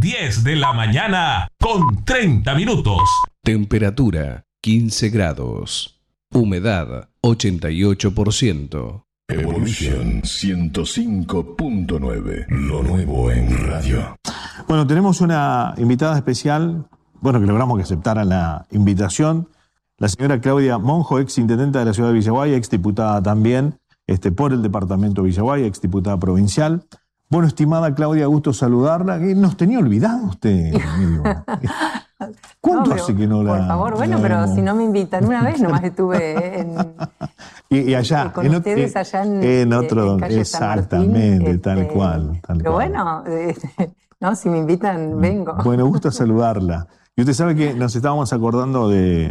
10 de la mañana con 30 minutos. Temperatura 15 grados. Humedad 88%. Evolution 105.9. Lo nuevo en radio. Bueno, tenemos una invitada especial, bueno, que logramos que aceptara la invitación, la señora Claudia Monjo, ex intendenta de la ciudad de Villaguay, ex diputada también por el departamento de Villaguay, ex diputada provincial. Bueno, estimada Claudia, gusto saludarla. Nos tenía olvidado usted, amigo. ¿Cuánto hace que no la... Por favor, bueno, pero si no me invitan una vez, nomás estuve y allá, con ustedes allá en otro, calle exactamente, San Martín, tal cual. Pero bueno, no, si me invitan, vengo. Bueno, gusto saludarla. Y usted sabe que nos estábamos acordando de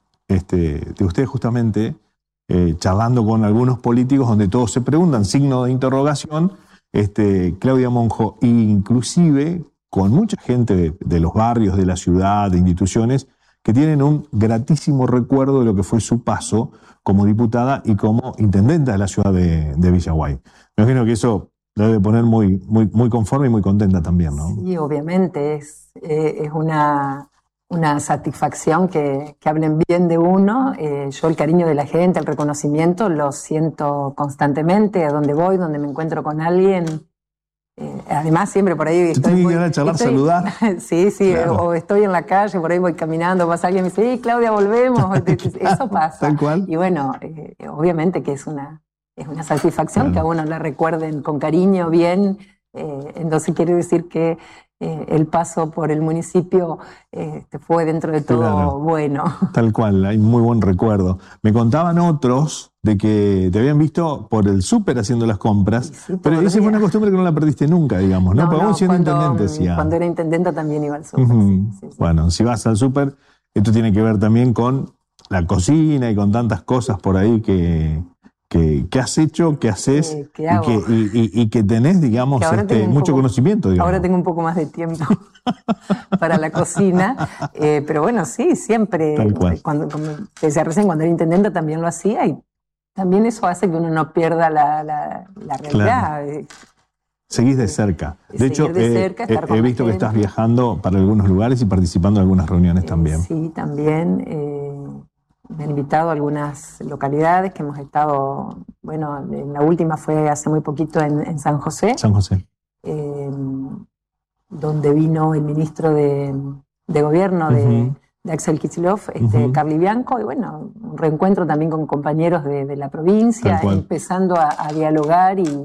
usted justamente, charlando con algunos políticos donde todos se preguntan, signo de interrogación, Claudia Monjo, inclusive con mucha gente de los barrios, de la ciudad, de instituciones, que tienen un gratísimo recuerdo de lo que fue su paso como diputada y como intendenta de la ciudad de Villaguay. Me imagino que eso la debe poner muy, muy, muy conforme y muy contenta también, ¿no? Sí, obviamente, es una satisfacción que hablen bien de uno. Yo el cariño de la gente, el reconocimiento, lo siento constantemente, a donde voy, donde me encuentro con alguien. Además, siempre por ahí estoy a charlar, saludar. Sí, claro. O estoy en la calle, por ahí voy caminando, pasa alguien y me dice, Claudia, volvemos. Eso pasa. Tal cual. Y bueno, obviamente que es una satisfacción, claro, que a uno la recuerden con cariño, bien. Entonces quiere decir que el paso por el municipio fue dentro de todo, claro, bueno. Tal cual, hay muy buen recuerdo. Me contaban otros de que te habían visto por el súper haciendo las compras, sí, pero esa fue una costumbre que no la perdiste nunca, digamos, ¿no? Porque aún siendo intendente, decía. Cuando era intendenta también iba al súper. Sí. Bueno, si vas al súper, esto tiene que ver también con la cocina y con tantas cosas por ahí que has hecho, que haces y que tenés, digamos, mucho conocimiento. Digamos. Ahora tengo un poco más de tiempo para la cocina, pero bueno, sí, siempre, como decía recién, cuando era intendenta también lo hacía y también eso hace que uno no pierda la realidad. Claro. Seguís de cerca. De hecho, he visto que estás viajando para algunos lugares y participando en algunas reuniones también. Sí, también. Me han invitado a algunas localidades que hemos estado, bueno, la última fue hace muy poquito en San José. San José. Donde vino el ministro de Gobierno de Axel Kicillof, Carly Bianco, y bueno, un reencuentro también con compañeros de la provincia, empezando a dialogar y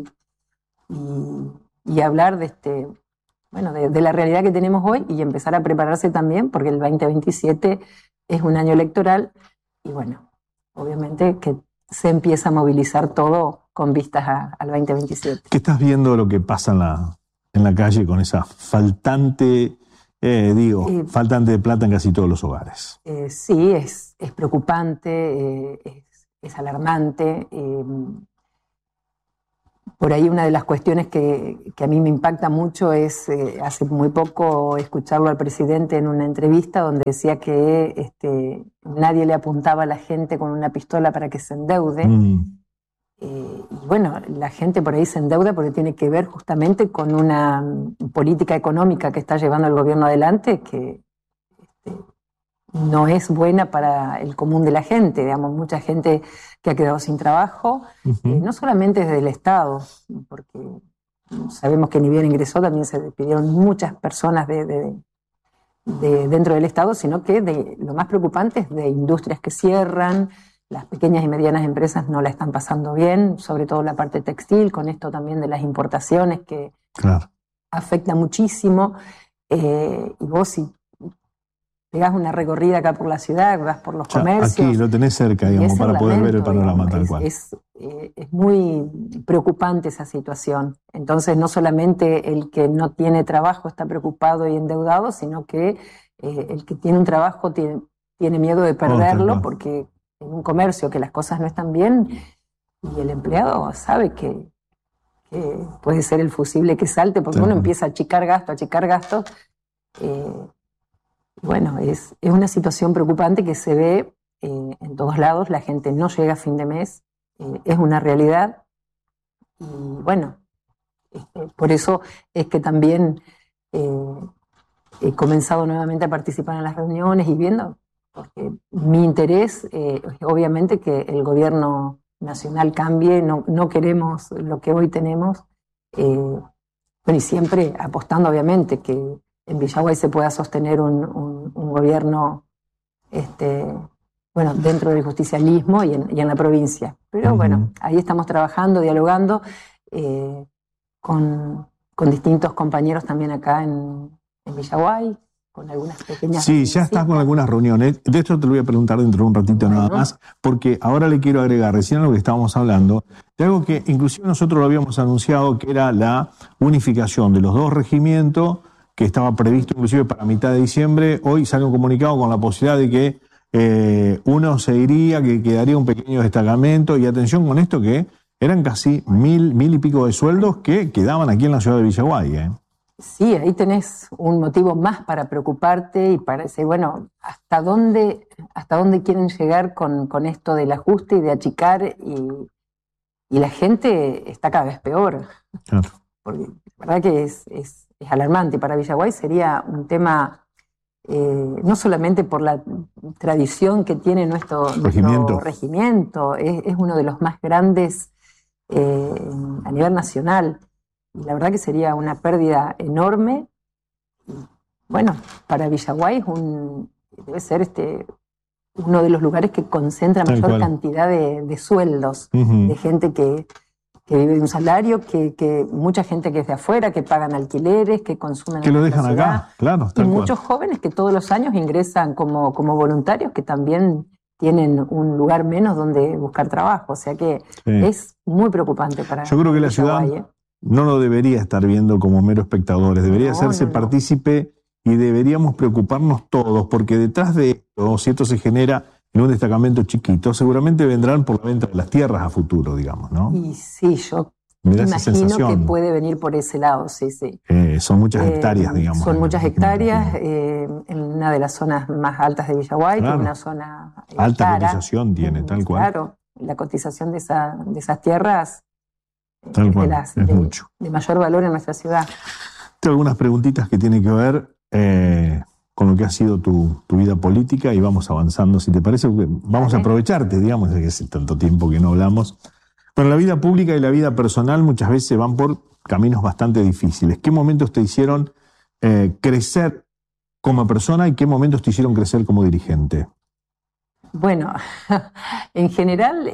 hablar de la realidad que tenemos hoy y empezar a prepararse también, porque el 2027 es un año electoral. Y bueno, obviamente que se empieza a movilizar todo con vistas al 2027. ¿Qué estás viendo lo que pasa en la calle con esa faltante de plata en casi todos los hogares? Sí, es preocupante, es alarmante. Por ahí una de las cuestiones que a mí me impacta mucho es, hace muy poco, escucharlo al presidente en una entrevista donde decía que nadie le apuntaba a la gente con una pistola para que se endeude. Y bueno, la gente por ahí se endeuda porque tiene que ver justamente con una política económica que está llevando el gobierno adelante que no es buena para el común de la gente, digamos, mucha gente que ha quedado sin trabajo, no solamente desde el Estado, porque sabemos que ni bien ingresó también se despidieron muchas personas de dentro del Estado, sino que lo más preocupante es de industrias que cierran, las pequeñas y medianas empresas no la están pasando bien, sobre todo la parte textil, con esto también de las importaciones que afecta muchísimo, y vos si pegás una recorrida acá por la ciudad, vas por los comercios. Aquí lo tenés cerca, digamos, para poder ver el panorama tal cual. Es muy preocupante esa situación. Entonces, no solamente el que no tiene trabajo está preocupado y endeudado, sino que el que tiene un trabajo tiene miedo de perderlo, porque en un comercio que las cosas no están bien, y el empleado sabe que puede ser el fusible que salte, porque uno empieza a achicar gastos. Bueno, es una situación preocupante que se ve en todos lados, la gente no llega a fin de mes, es una realidad, y bueno, por eso es que también he comenzado nuevamente a participar en las reuniones y viendo, porque mi interés es obviamente que el gobierno nacional cambie, no queremos lo que hoy tenemos, bueno, y siempre apostando obviamente que en Villaguay se pueda sostener un gobierno bueno, dentro del justicialismo y en la provincia. Pero bueno, ahí estamos trabajando, dialogando con distintos compañeros también acá en Villaguay, con algunas pequeñas... Sí, ya estás con algunas reuniones. De esto te lo voy a preguntar dentro de un ratito nada más, porque ahora le quiero agregar, recién a lo que estábamos hablando, de algo que inclusive nosotros lo habíamos anunciado, que era la unificación de los dos regimientos, que estaba previsto inclusive para mitad de diciembre. Hoy sale un comunicado con la posibilidad de que uno se iría, que quedaría un pequeño destacamento, y atención con esto que eran casi 1.000 y pico de sueldos que quedaban aquí en la ciudad de Villaguay. Sí, ahí tenés un motivo más para preocuparte y para decir, bueno, ¿hasta dónde quieren llegar con esto del ajuste y de achicar? Y la gente está cada vez peor. Claro. Porque la verdad que es alarmante. Para Villaguay sería un tema... no solamente por la tradición que tiene nuestro regimiento, es uno de los más grandes a nivel nacional. Y la verdad que sería una pérdida enorme. Y, bueno, para Villaguay debe ser uno de los lugares que concentra mayor cantidad de sueldos, de gente que vive de un salario, que mucha gente que es de afuera, que pagan alquileres, que consumen... Que lo dejan acá, claro. Y muchos jóvenes que todos los años ingresan como voluntarios, que también tienen un lugar menos donde buscar trabajo. O sea que es muy preocupante para... Yo creo que la ciudad no lo debería estar viendo como mero espectadores, debería hacerse partícipe y deberíamos preocuparnos todos, porque detrás de esto, si esto se genera en un destacamento chiquito, seguramente vendrán por la venta de las tierras a futuro, digamos, ¿no? Y sí, yo imagino que puede venir por ese lado, sí. Son muchas hectáreas, digamos. Son muchas hectáreas, en una de las zonas más altas de Villaguay, que es una zona alta cara. Cotización tiene, tal cual. Claro, la cotización de esas tierras tal cual, es mucho. De mayor valor en nuestra ciudad. Tengo algunas preguntitas que tienen que ver con lo que ha sido tu vida política y vamos avanzando, si te parece. Vamos a aprovecharte, digamos, de que hace tanto tiempo que no hablamos. Bueno, la vida pública y la vida personal muchas veces van por caminos bastante difíciles. ¿Qué momentos te hicieron crecer como persona y qué momentos te hicieron crecer como dirigente? Bueno, en general,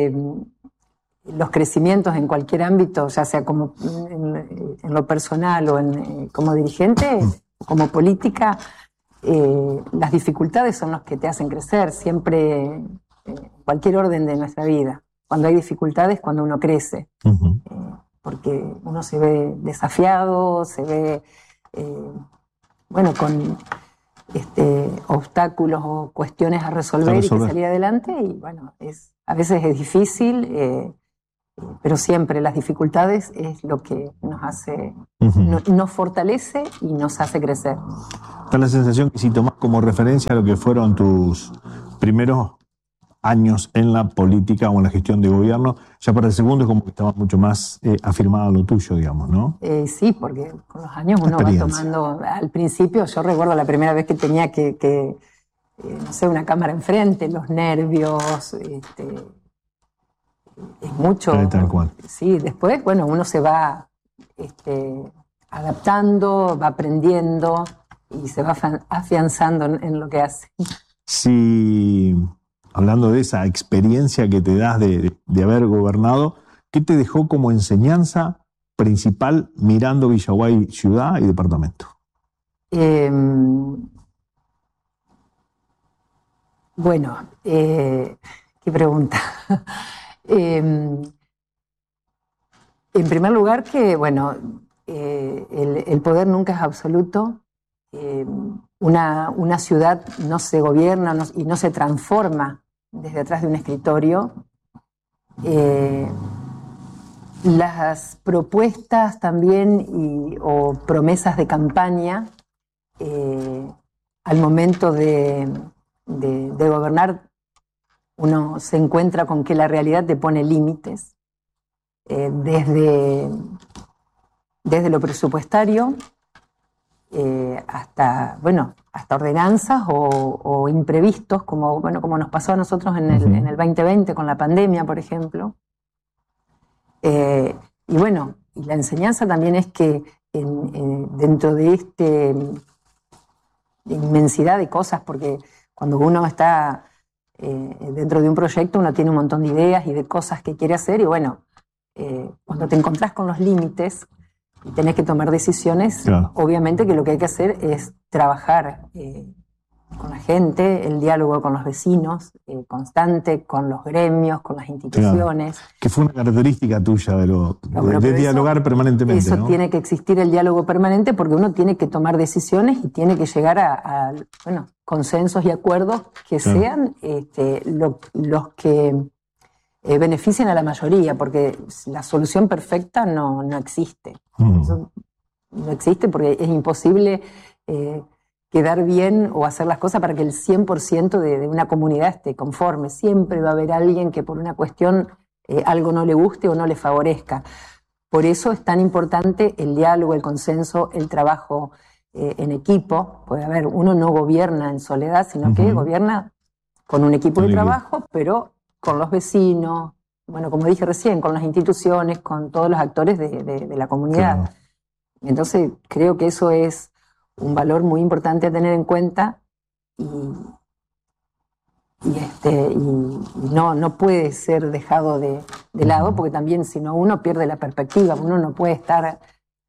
los crecimientos en cualquier ámbito, ya sea como en lo personal o como dirigente, como política, las dificultades son los que te hacen crecer, siempre, en cualquier orden de nuestra vida. Cuando hay dificultades, cuando uno crece, porque uno se ve desafiado, se ve, bueno, con obstáculos o cuestiones a resolver y que salir adelante, y bueno, a veces es difícil, pero siempre las dificultades es lo que nos hace, nos fortalece y nos hace crecer. Da la sensación que si tomás como referencia lo que fueron tus primeros años en la política o en la gestión de gobierno, ya para el segundo es como que estaba mucho más afirmado lo tuyo, digamos, ¿no? Sí, porque con los años uno va tomando... Al principio yo recuerdo la primera vez que tenía que no sé, una cámara enfrente, los nervios, es mucho. Tal cual. Sí, después, bueno, uno se va adaptando, va aprendiendo y se va afianzando en lo que hace. Sí. Hablando de esa experiencia que te das de haber gobernado, ¿qué te dejó como enseñanza principal mirando Villaguay ciudad y departamento? Bueno, qué pregunta. En primer lugar, que bueno, el poder nunca es absoluto. Una ciudad no se gobierna y no se transforma desde atrás de un escritorio. Las propuestas también o promesas de campaña al momento de gobernar, uno se encuentra con que la realidad te pone límites desde lo presupuestario, hasta ordenanzas o imprevistos, como nos pasó a nosotros en el 2020 con la pandemia, por ejemplo. Y la enseñanza también es que dentro de esta inmensidad de cosas, porque cuando uno está dentro de un proyecto, uno tiene un montón de ideas y de cosas que quiere hacer, y cuando te encontrás con los límites y tenés que tomar decisiones, claro, obviamente que lo que hay que hacer es trabajar con la gente, el diálogo con los vecinos, constante, con los gremios, con las instituciones. Claro, que fue una característica tuya de dialogar permanentemente. Eso, ¿no? Tiene que existir el diálogo permanente, porque uno tiene que tomar decisiones y tiene que llegar a consensos y acuerdos que claro, sean los que beneficien a la mayoría, porque la solución perfecta no existe. Eso no existe, porque es imposible quedar bien o hacer las cosas para que el 100% de una comunidad esté conforme. Siempre va a haber alguien que por una cuestión algo no le guste o no le favorezca. Por eso es tan importante el diálogo, el consenso, el trabajo en equipo. Pues uno no gobierna en soledad, sino que gobierna con un equipo de trabajo, pero con los vecinos, como dije recién, con las instituciones, con todos los actores de la comunidad. Claro. Entonces creo que eso es un valor muy importante a tener en cuenta y no puede ser dejado de lado, porque también si no uno pierde la perspectiva, uno no puede estar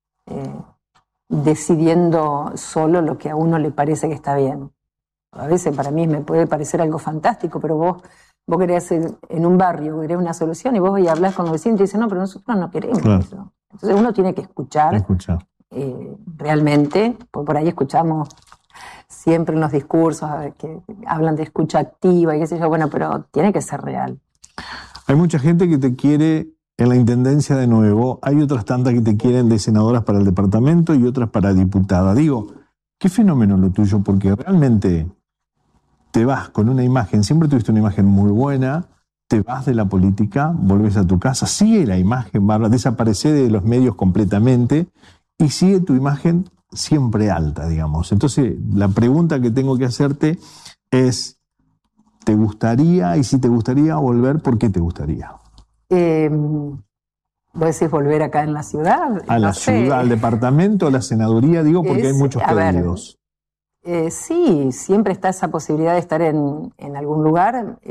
decidiendo solo lo que a uno le parece que está bien. A veces para mí me puede parecer algo fantástico, pero vos querés en un barrio, querés una solución y vos hablas con los vecinos y te dicen, no, pero nosotros no queremos claro, eso. Entonces uno tiene que escuchar. Realmente, por ahí escuchamos siempre en los discursos que hablan de escucha activa y qué sé yo, pero tiene que ser real. Hay mucha gente que te quiere en la intendencia de nuevo, hay otras tantas que te quieren de senadoras para el departamento y otras para diputada. Digo, qué fenómeno lo tuyo, porque realmente te vas con una imagen, siempre tuviste una imagen muy buena, te vas de la política, volves a tu casa, sigue la imagen, desaparece de los medios completamente, y sigue tu imagen siempre alta, digamos. Entonces, la pregunta que tengo que hacerte es, ¿te gustaría? Y si te gustaría volver, ¿por qué te gustaría? ¿Vos decís volver acá en la ciudad? A la ciudad, al departamento, a la senaduría, digo, porque hay muchos pedidos. Sí, siempre está esa posibilidad de estar en algún lugar.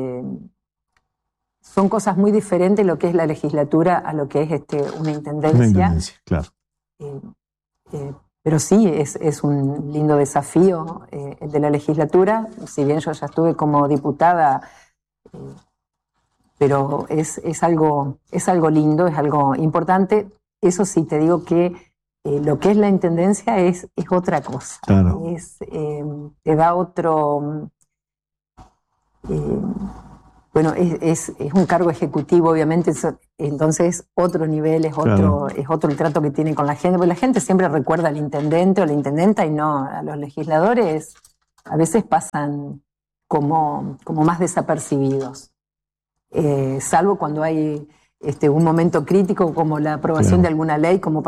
Son cosas muy diferentes lo que es la legislatura a lo que es una intendencia. Una intendencia, claro. Pero sí, es un lindo desafío el de la legislatura. Si bien yo ya estuve como diputada, pero es algo lindo, es algo importante. Eso sí, te digo que lo que es la intendencia es otra cosa. Claro. Te da otro... es un cargo ejecutivo, obviamente, entonces otro nivel, es otro el trato que tienen con la gente, porque la gente siempre recuerda al intendente o la intendenta y no a los legisladores, a veces pasan como más desapercibidos, salvo cuando hay un momento crítico como la aprobación de alguna ley, como